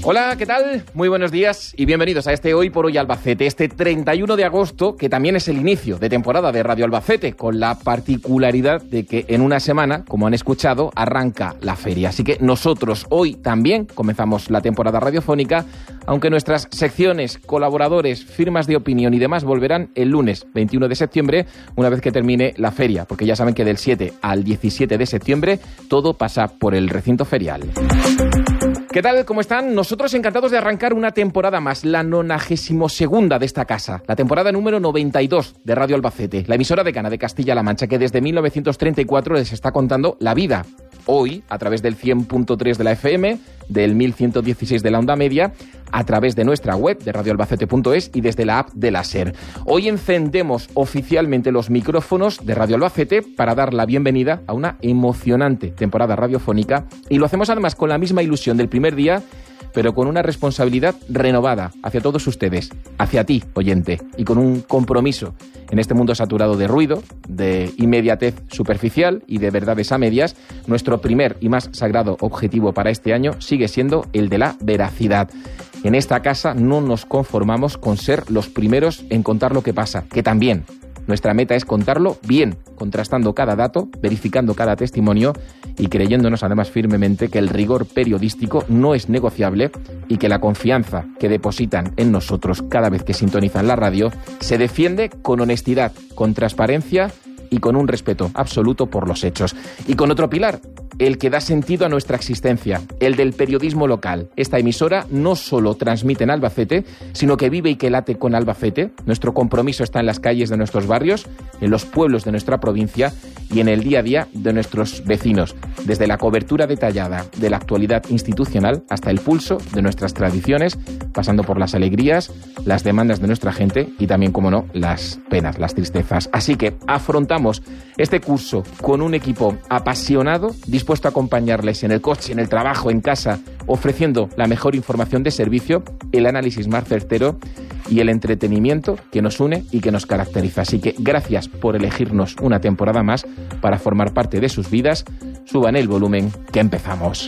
Hola, ¿qué tal? Muy buenos días y bienvenidos a este Hoy por Hoy Albacete, este 31 de agosto, que también es el inicio de temporada de Radio Albacete, con la particularidad de que en una semana, como han escuchado, arranca la feria. Así que nosotros hoy también comenzamos la temporada radiofónica, aunque nuestras secciones, colaboradores, firmas de opinión y demás volverán el lunes 21 de septiembre, una vez que termine la feria, porque ya saben que del 7 al 17 de septiembre todo pasa por el recinto ferial. ¿Qué tal? ¿Cómo están? Nosotros encantados de arrancar una temporada más, la 92ª de esta casa, la temporada número 92 de Radio Albacete, la emisora decana de Castilla-La Mancha, que desde 1934 les está contando la vida. Hoy, a través del 100.3 de la FM, del 1116 de la onda media, a través de nuestra web de radioalbacete.es y desde la app de la SER. Hoy encendemos oficialmente los micrófonos de Radio Albacete para dar la bienvenida a una emocionante temporada radiofónica, y lo hacemos además con la misma ilusión del primer día, pero con una responsabilidad renovada hacia todos ustedes, hacia ti, oyente, y con un compromiso en este mundo saturado de ruido, de inmediatez superficial y de verdades a medias. Nuestro primer y más sagrado objetivo para este año sigue siendo el de la veracidad. En esta casa no nos conformamos con ser los primeros en contar lo que pasa, que también nuestra meta es contarlo bien, contrastando cada dato, verificando cada testimonio y creyéndonos además firmemente que el rigor periodístico no es negociable y que la confianza que depositan en nosotros cada vez que sintonizan la radio se defiende con honestidad, con transparencia y con un respeto absoluto por los hechos. Y con otro pilar, el que da sentido a nuestra existencia, el del periodismo local. Esta emisora no solo transmite en Albacete, sino que vive y que late con Albacete. Nuestro compromiso está en las calles de nuestros barrios, en los pueblos de nuestra provincia y en el día a día de nuestros vecinos, desde la cobertura detallada de la actualidad institucional hasta el pulso de nuestras tradiciones, pasando por las alegrías, las demandas de nuestra gente y también, como no, las penas, las tristezas. Así que afrontamos este curso con un equipo apasionado, dispuesto a acompañarles en el coche, en el trabajo, en casa, ofreciendo la mejor información de servicio, el análisis más certero y el entretenimiento que nos une y que nos caracteriza. Así que gracias por elegirnos una temporada más para formar parte de sus vidas. Suban el volumen, que empezamos.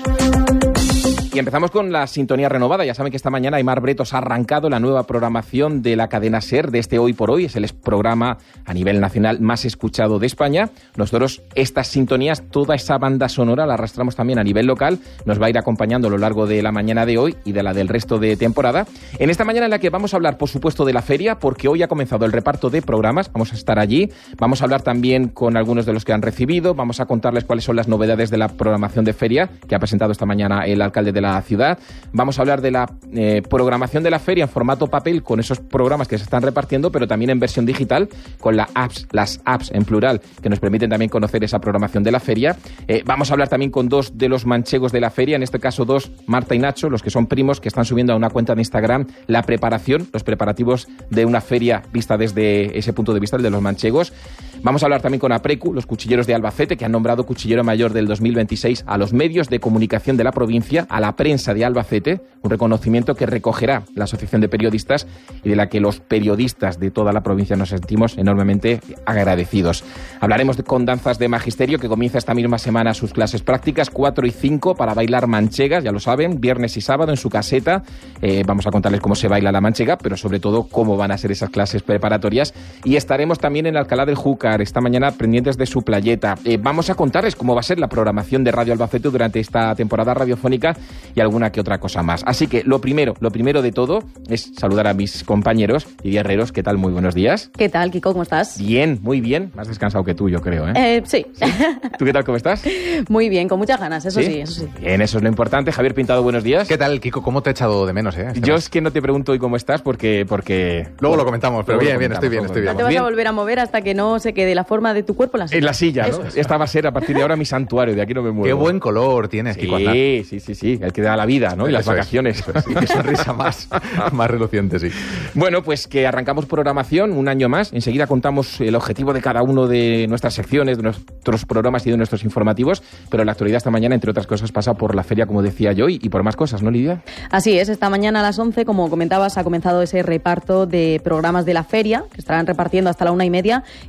Y empezamos con la sintonía renovada. Ya saben que esta mañana Aimar Bretos ha arrancado la nueva programación de la cadena SER de este Hoy por Hoy. Es el programa a nivel nacional más escuchado de España. Nosotros estas sintonías, toda esa banda sonora la arrastramos también a nivel local. Nos va a ir acompañando a lo largo de la mañana de hoy y de la del resto de temporada. En esta mañana en la que vamos a hablar, por supuesto, de la feria, porque hoy ha comenzado el reparto de programas. Vamos a estar allí. Vamos a hablar también con algunos de los que han recibido. Vamos a contarles cuáles son las novedades de la programación de feria que ha presentado esta mañana el alcalde de la ciudad. Vamos a hablar de la programación de la feria en formato papel, con esos programas que se están repartiendo, pero también en versión digital, con las apps en plural, que nos permiten también conocer esa programación de la feria. Vamos a hablar también con dos de los manchegos de la feria, en este caso dos, Marta y Nacho, los que son primos, que están subiendo a una cuenta de Instagram la preparación, los preparativos de una feria vista desde ese punto de vista, el de los manchegos. Vamos a hablar también con APRECU, los cuchilleros de Albacete, que han nombrado cuchillero mayor del 2026 a los medios de comunicación de la provincia, a la prensa de Albacete, un reconocimiento que recogerá la Asociación de Periodistas y de la que los periodistas de toda la provincia nos sentimos enormemente agradecidos. Hablaremos con Danzas de Magisterio, que comienza esta misma semana sus clases prácticas, 4 y 5, para bailar manchegas, ya lo saben, viernes y sábado en su caseta. Vamos a contarles cómo se baila la manchega, pero sobre todo cómo van a ser esas clases preparatorias. Y estaremos también en Alcalá del Júcar, esta mañana pendientes de su playeta. Vamos a contarles cómo va a ser la programación de Radio Albacete durante esta temporada radiofónica y alguna que otra cosa más. Así que lo primero de todo es saludar a mis compañeros y guerreros. ¿Qué tal? Muy buenos días. ¿Qué tal, Kiko? ¿Cómo estás? Bien, muy bien. Más descansado que tú, yo creo, ¿eh? Sí. ¿Tú qué tal? ¿Cómo estás? Muy bien, con muchas ganas, eso sí. Bien, eso es lo importante. Javier Pintado, buenos días. ¿Qué tal, Kiko? ¿Cómo te he echado de menos, Yo es que no te pregunto hoy cómo estás porque... Luego lo comentamos, pero bien, estoy bien. No te vas a volver a mover hasta que no se quede la forma de tu cuerpo en la silla. En la silla, ¿no? Esta va a ser a partir de ahora mi santuario, de aquí no me muevo. Qué buen color tienes, Kiko. Sí, el que da la vida, ¿no? Y las vacaciones. Qué sonrisa más reluciente, sí. Bueno, pues que arrancamos programación un año más. Enseguida contamos el objetivo de cada uno de nuestras secciones, de nuestros programas y de nuestros informativos, pero la actualidad esta mañana, entre otras cosas, pasa por la feria, como decía yo, y por más cosas, ¿no, Lidia? Así es, esta mañana a las 11, como comentabas, ha comenzado ese reparto de programas de la feria, que estarán repartiendo hasta la 1:30, y ya por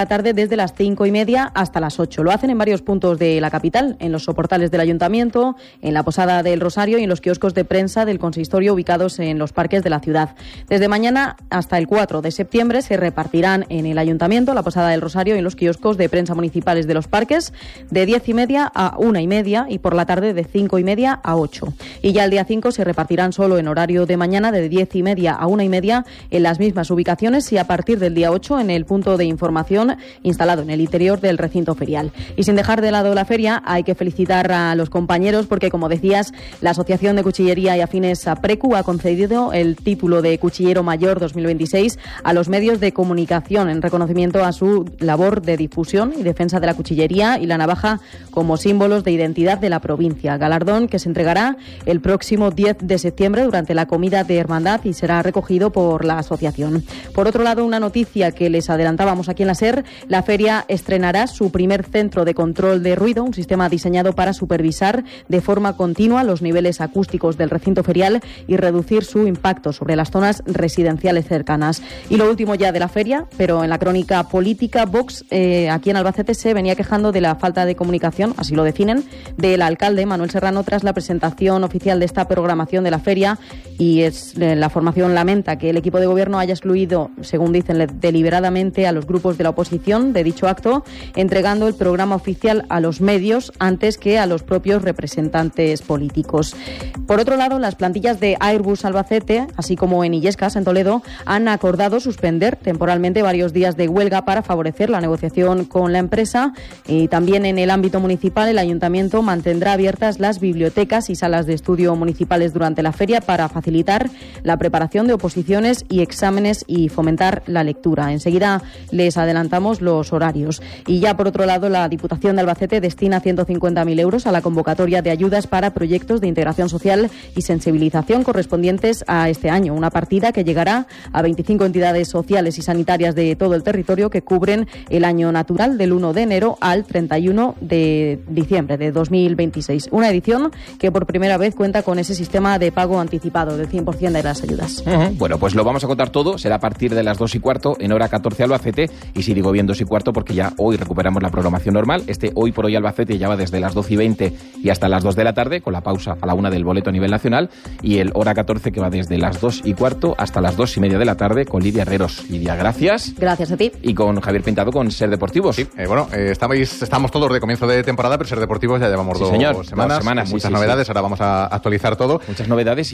la tarde desde las 5:30 hasta las 8. Lo hacen en varios puntos de la capital, en los soportales del Ayuntamiento, en la Posada del Rosario y en los kioscos de prensa del consistorio ubicados en los parques de la ciudad. Desde mañana hasta el 4 de septiembre se repartirán en el Ayuntamiento, la Posada del Rosario y en los kioscos de prensa municipales de los parques de 10:30 a 1:30 y por la tarde de 5:30 a 8. Y ya el día 5 se repartirán solo en horario de mañana de 10:30 a 1:30 en las mismas ubicaciones y a partir del día 8 en el punto de información instalado en el interior del recinto ferial. Y sin dejar de lado la feria, hay que felicitar a los compañeros porque, como decías, la Asociación de Cuchillería y Afines APRECU ha concedido el título de Cuchillero Mayor 2026 a los medios de comunicación en reconocimiento a su labor de difusión y defensa de la cuchillería y la navaja como símbolos de identidad de la provincia. Galardón que se entregará el próximo 10 de septiembre durante la comida de hermandad y será recogido por la asociación. Por otro lado, una noticia que les adelantábamos aquí en la SER, la feria estrenará su primer centro de control de ruido, un sistema diseñado para supervisar de forma continua los niveles acústicos del recinto ferial y reducir su impacto sobre las zonas residenciales cercanas. Y lo último ya de la feria, pero en la crónica política, Vox aquí en Albacete se venía quejando de la falta de comunicación, así lo definen, del alcalde Manuel Serrano tras la presentación oficial de esta programación de la feria y la formación lamenta que el equipo de gobierno haya excluido, según dicen, deliberadamente a los grupos de la oposición de dicho acto, entregando el programa oficial a los medios antes que a los propios representantes políticos. Por otro lado, las plantillas de Airbus Albacete, así como en Illescas, en Toledo, han acordado suspender temporalmente varios días de huelga para favorecer la negociación con la empresa y también en el ámbito municipal el Ayuntamiento mantendrá abiertas las bibliotecas y salas de estudio municipales durante la feria para facilitar la preparación de oposiciones y exámenes y fomentar la lectura. Enseguida les adelantamos los horarios. Y ya por otro lado, la Diputación de Albacete destina 150.000 euros a la convocatoria de ayudas para proyectos de integración social y sensibilización correspondientes a este año. Una partida que llegará a 25 entidades sociales y sanitarias de todo el territorio que cubren el año natural del 1 de enero al 31 de diciembre de 2026. Una edición que por primera vez cuenta con ese sistema de pago anticipado del 100% de las ayudas. Bueno, pues lo vamos a contar todo. Será a partir de las 2:15 en hora 14 Albacete. Y si digo bien 2:15 porque ya hoy recuperamos la programación normal. Hoy por hoy Albacete ya va desde las 12:20 y hasta las 2 de la tarde, con la pausa a la 1 del boleto a nivel nacional. Y el hora 14 que va desde las 2:15 hasta las 2:30 de la tarde con Lidia Herreros. Lidia, gracias. Gracias a ti. Y con Javier Pintado con Ser Deportivos. Sí, estamos todos de comienzo de temporada, pero Ser Deportivos ya llevamos dos semanas. Muchas novedades, ahora vamos a actualizar todo. Muchas novedades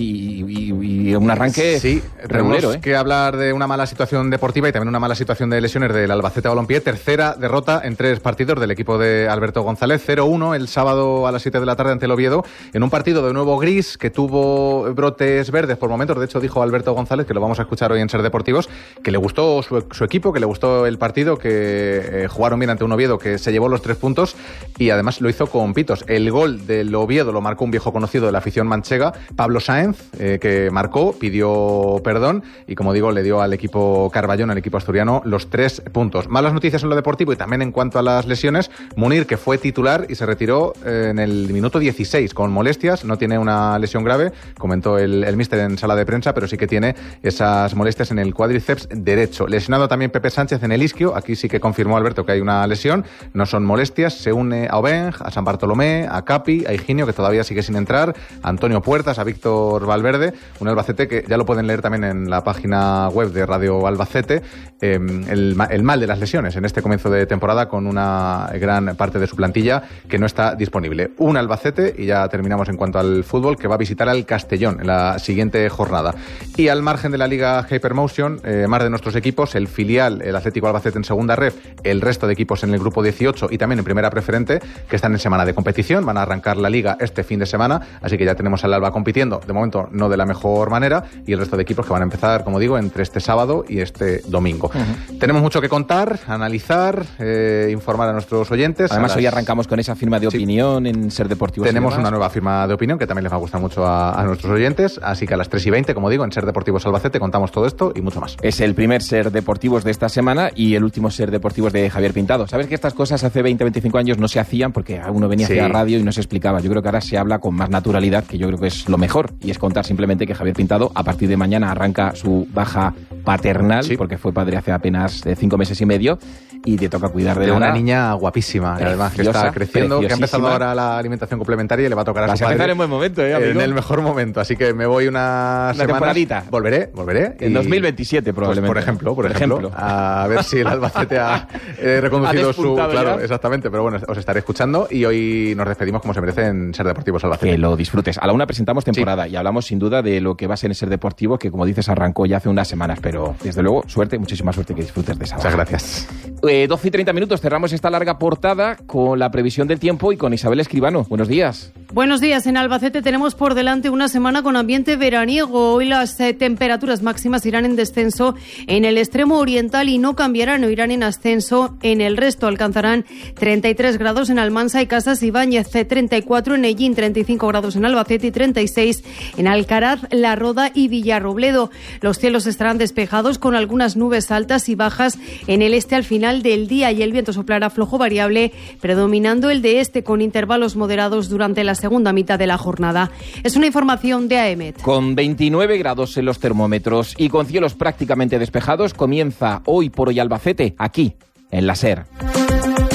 y un arranque regulero. Tenemos que hablar de una mala situación deportiva y también una mala situación de lesiones del Albacete Balompié. Tercera derrota en 3 partidos del equipo de Alberto González. 0-1 el sábado a las 7 de la tarde ante el Oviedo, en un partido de nuevo gris que tuvo brotes verdes por momentos. De hecho, dijo Alberto González, que lo vamos a escuchar hoy en Ser Deportivos, que le gustó su equipo, que le gustó el partido, que jugaron bien ante un Oviedo que se llevó los 3 puntos y además lo hizo con pitos. El gol del Oviedo lo marcó un viejo conocido de la afición manchega, Pablo Sáenz, que marcó, pidió perdón y, como digo, le dio al equipo Carballón, al equipo asturiano, los 3 puntos. Malas noticias en lo deportivo y también en cuanto a las lesiones. Munir, que fue titular y se retiró en el minuto 16 con molestias, no tiene una lesión grave, comentó el míster en sala de prensa, pero sí que tiene esas molestias en el cuádriceps derecho. Lesionado también Pepe Sánchez en el isquio, aquí sí que confirmó Alberto que hay una lesión, no son molestias, se une a Obeng, a San Bartolomé, a Capi, a Higinio, que todavía sigue sin entrar, a Antonio Puertas, a Víctor Valverde, un Albacete que ya lo pueden leer también en la página web de Radio Albacete, el mal de las lesiones en este comienzo de temporada, con una gran parte de su plantilla que no está disponible. Un Albacete, y ya terminamos en cuanto al fútbol, que va a visitar al Castellón en la siguiente jornada. Y al margen de la Liga Hypermotion, más de nuestros equipos, el filial, el Atlético Albacete en segunda ref, el resto de equipos en el grupo 18 y también en primera preferente, que están en semana de competición, van a arrancar la Liga este fin de semana, así que ya tenemos al Alba compitiendo, de momento no de la mejor manera, y el resto de equipos que van a empezar, como digo, entre este sábado y este domingo. Tenemos mucho que contar, analizar, informar a nuestros oyentes. Además, hoy arrancamos con esa firma de opinión en Ser Deportivos. Tenemos una nueva firma de opinión que también les va a gustar mucho a nuestros oyentes, así que a las 3:20, como digo, en Ser Deportivos Albacete contamos todo esto y mucho más. Es el primer Ser Deportivos de esta semana y el último Ser Deportivos de Javier Pintado. ¿Sabes que estas cosas hace 20-25 años no se hacían porque uno venía hacia la radio y no se explicaba? Yo creo que ahora se habla con más naturalidad, que yo creo que es lo mejor, y es contar simplemente que Javier Pintado a partir de mañana arranca su baja paternal, porque fue padre hace apenas 5 meses y medio. medio y te toca cuidar de una niña guapísima, además que está creciendo, que ha empezado ahora la alimentación complementaria y le va a tocar a su padre. Vas a empezar en buen momento, amigo. En el mejor momento, así que me voy una temporadita. Volveré. En 2027 probablemente. Pues por ejemplo, a ver si el Albacete ha reconducido su... Claro, exactamente, pero bueno, os estaré escuchando y hoy nos despedimos como se merece en Ser Deportivos Albacete. Que lo disfrutes. A la una presentamos temporada y hablamos sin duda de lo que va a ser en Ser Deportivo, que como dices arrancó ya hace unas semanas, pero desde luego suerte, muchísima suerte, que disfrutes de esa. Muchas gracias. 12 y 30 minutos, cerramos esta larga portada con la previsión del tiempo y con Isabel Escribano. Buenos días. Buenos días. En Albacete tenemos por delante una semana con ambiente veraniego. Hoy las temperaturas máximas irán en descenso en el extremo oriental y no cambiarán o irán en ascenso en el resto. Alcanzarán 33 grados en Almansa y Casas Ibáñez, 34 en Ellín, 35 grados en Albacete y 36 en Alcaraz, La Roda y Villarrobledo. Los cielos estarán despejados con algunas nubes altas y bajas en el este al final del día y el viento soplará flojo variable, predominando el de este con intervalos moderados durante la segunda mitad de la jornada. Es una información de AEMET. Con 29 grados en los termómetros y con cielos prácticamente despejados, comienza Hoy por Hoy Albacete, aquí, en la SER.